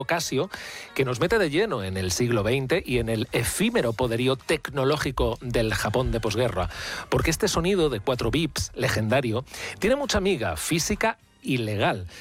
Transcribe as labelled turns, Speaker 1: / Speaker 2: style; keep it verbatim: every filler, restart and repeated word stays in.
Speaker 1: Casio, que nos mete de lleno en el siglo veinte y en el efímero poderío tecnológico del Japón de posguerra, porque este sonido de cuatro bips legendario tiene mucha miga física y legal.